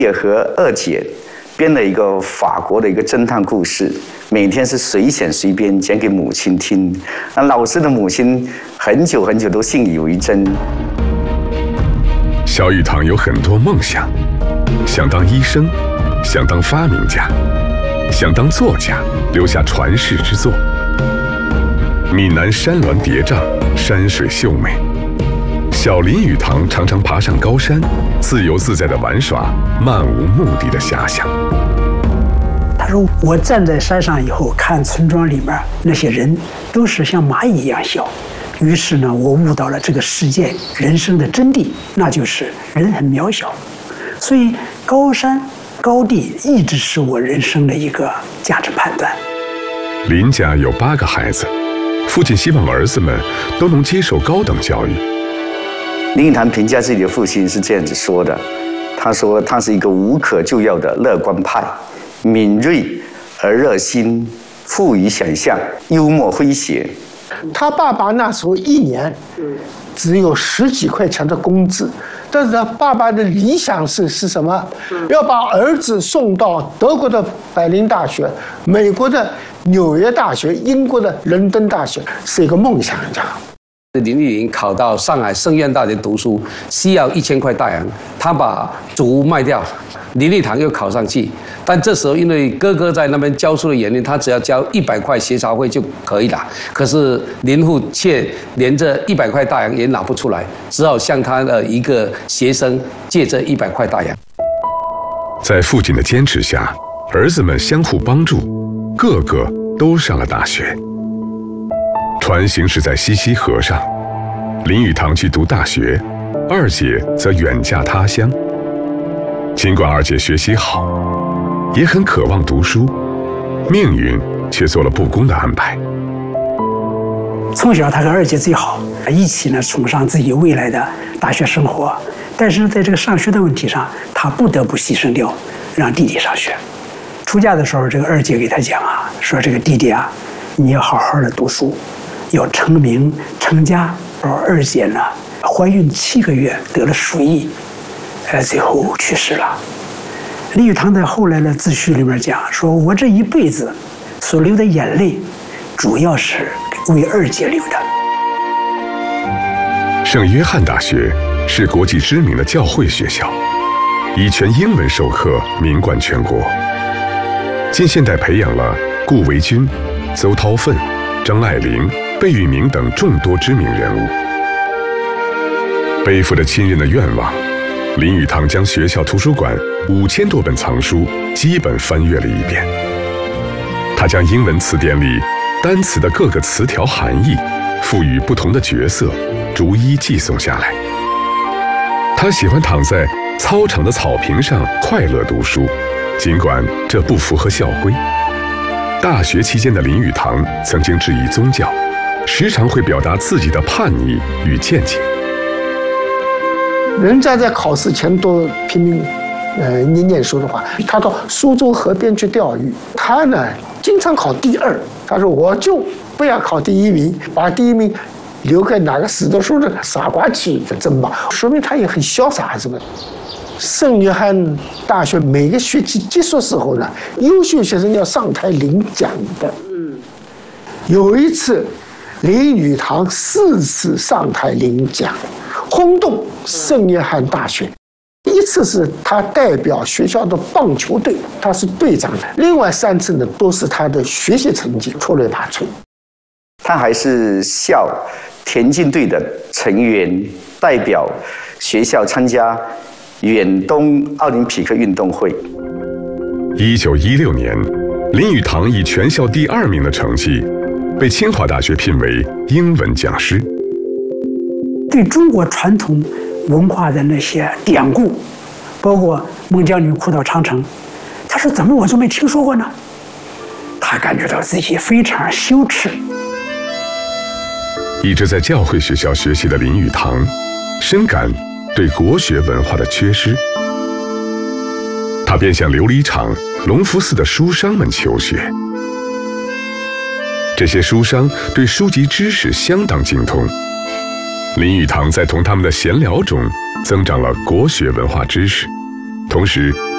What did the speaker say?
也和二姐编了一个法国的一个侦探故事，每天是随选随编讲给母亲听。那老师的母亲很久很久都信以为真。 萧玉堂有很多梦想，想当医生，想当发明家，想当作家，留下传世之作。闽南山峦叠嶂，山水秀美。小林语堂常常爬上高山，自由自在地玩耍，漫无目的的遐想。 他说：“我站在山上以后，看村庄里面那些人都是像蚂蚁一样小。于是呢，我悟到了这个世界人生的真谛，那就是人很渺小。所以高山高地一直是我人生的一个价值判断。” 林家有8个孩子，父亲希望儿子们都能接受高等教育。 林语堂评价自己的父亲是这样子说的：“他说他是一个无可救药的乐观派，敏锐而热心，富于想象，幽默诙谐。” 他爸爸那时候1年只有10几块钱的工资，但是他爸爸的理想是什么？要把儿子送到德国的柏林大学、美国的纽约大学、英国的伦敦大学，是一个梦想家。 林育营考到上海圣院大学读书，需要1000块大洋，他把祖屋卖掉，林语堂又考上去。但这时候因为哥哥在那边教书的原因，他只要交100块学杂费就可以了。可是林父却连这100块大洋也拿不出来，只好向他的一个学生借这100块大洋。 在父亲的坚持下，儿子们相互帮助，个个都上了大学。船行驶在西溪河上，林语堂去读大学，二姐则远嫁他乡。尽管二姐学习好，也很渴望读书，命运却做了不公的安排。 从小他和二姐最好，一起呢崇尚自己未来的大学生活，但是在这个上学的问题上，他不得不牺牲掉，让弟弟上学。出嫁的时候，这个二姐给他讲啊，说这个弟弟啊，你要好好的读书，要成名成家。二姐呢，怀孕7个月得了鼠疫，最后去世了。林语堂在后来的自序里面讲说，我这一辈子所流的眼泪，主要是为二姐流的。 圣约翰大学是国际知名的教会学校，以全英文授课，名冠全国。近现代培养了顾维钧、邹韬奋、张爱玲、贝聿铭等众多知名人物。背负着亲人的愿望，林语堂将学校图书馆5000多本藏书基本翻阅了一遍。他将英文词典里单词的各个词条含义赋予不同的角色，逐一记诵下来。他喜欢躺在操场的草坪上快乐读书，尽管这不符合校规。大学期间的林语堂曾经质疑宗教，时常会表达自己的叛逆与见解。 人家在考试前都拼命念书的话，他到苏州河边去钓鱼，他呢经常考第2。他说我就不要考第1名，把第1名留给哪个死读书的傻瓜去争吧，说明他也很潇洒，是吧？圣约翰大学每个学期结束时候呢，优秀学生要上台领奖的。有一次，林语堂4次上台领奖，轰动圣约翰大学。一次是他代表学校的棒球队，他是队长；另外3次呢，都是他的学习成绩出类拔萃。 他还是校田径队的成员，代表学校参加远东奥林匹克运动会。 1916年，林语堂以全校第2名的成绩，被清华大学聘为英文讲师。 对中国传统文化的那些典故，包括孟姜女哭倒长城，他说怎么我就没听说过呢？他感觉到自己非常羞耻。 一直在教会学校学习的林语堂，深感对国学文化的缺失，他便向琉璃厂、隆福寺的书商们求学。这些书商对书籍知识相当精通，林语堂在同他们的闲聊中增长了国学文化知识，同时